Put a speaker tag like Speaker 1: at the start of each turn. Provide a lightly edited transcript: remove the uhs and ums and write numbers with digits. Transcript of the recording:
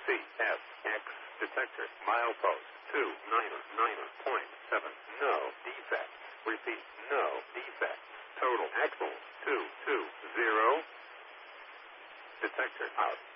Speaker 1: CSX detector. Milepost 299.7. No defect. Repeat, no defect. Total axle 220. Detector out.